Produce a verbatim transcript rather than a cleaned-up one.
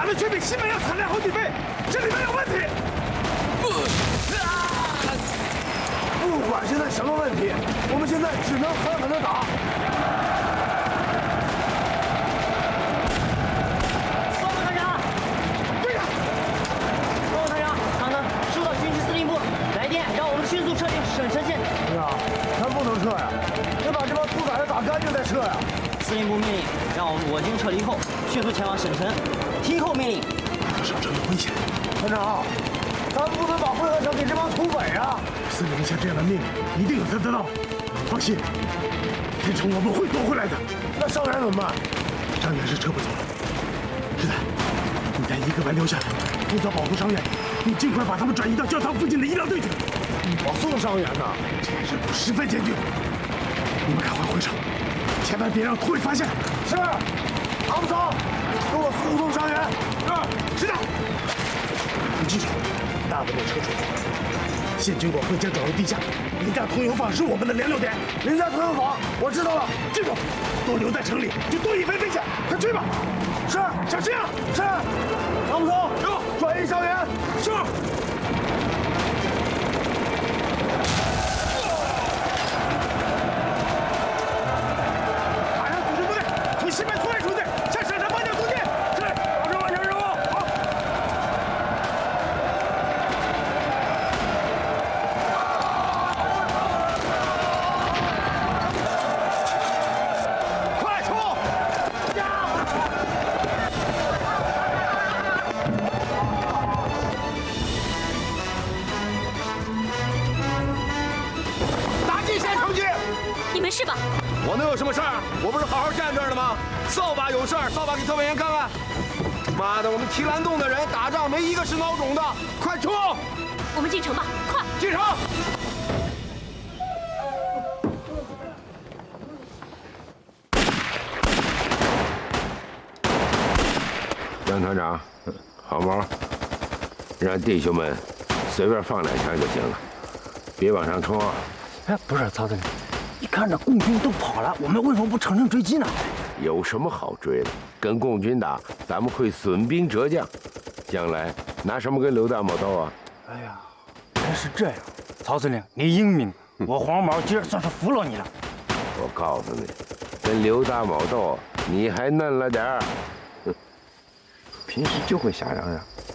的却比西门要惨烈好几倍，这里面有问题。不管现在什么问题，我们现在只能狠狠的打。报告团长。队长。报告团长，长庚收到军区司令部来电，让我们迅速撤离省城县。队长，咱不能撤呀，得把这帮兔崽子打干净再撤呀。司令部命令，让我们我军撤离后，迅速前往省城。听候命令。省城有危险。团长。 咱们不能把会合城给这帮土匪啊！司令下这样的命令，一定有他的道理。放心，天城我们会夺回来的。那伤员怎么办？伤员是撤不走的。是的，你带一个班留下来，负责保护伤员。你尽快把他们转移到教堂附近的医疗队去。保送伤员呢？这任务十分艰巨。你们赶快回城，千万别让土匪发现。是。阿木松，给我护送伤员。是。是的。你记住。 大部队撤出去，现军火会将转入地下。林家通油坊是我们的联络点。林家通油坊，我知道了。记住，多留在城里就多一分危险。快去吧！是，小心啊！是。阿木松，有转移伤员。是。马上组织部队从西门突围出去，向省城方向突进。是，保证完成任务。好。 是吧？ 我能有什么事儿？我不是好好站这儿的吗？扫把有事儿，扫把给特派员看看。妈的，我们提篮洞的人打仗没一个是孬种的，快冲！ 我们进城吧，快！ 进城！ 杨团长，好毛，让弟兄们随便放两枪就行了，别往上冲啊！ 哎，不是曹司令。 你看着共军都跑了，我们为什么不乘胜追击呢？ 有什么好追的？跟共军打，咱们会损兵折将，将来拿什么跟刘大毛斗啊？ 哎呀，原来是这样，曹司令，你英明，我黄毛今儿算是服了你了。 我告诉你，跟刘大毛斗，你还嫩了点儿。 平时就会瞎嚷嚷，